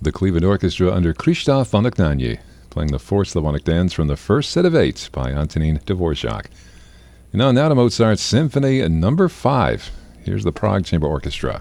The Cleveland Orchestra under Krzysztof von Dohnanyi, playing the Fourth Slavonic Dance from the first set of 8 by Antonin Dvorak. Now to Mozart's Symphony No. 5. Here's the Prague Chamber Orchestra.